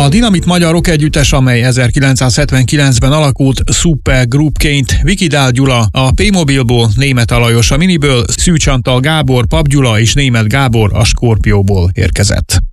A Dinamit magyar rock együttes, amely 1979-ben alakult Supergroupként, Vikidál Gyula a P-Mobilból, Németh Alajos a Miniből, Szűcs Antal Gábor, Pap Gyula és Németh Gábor a Skorpióból érkezett.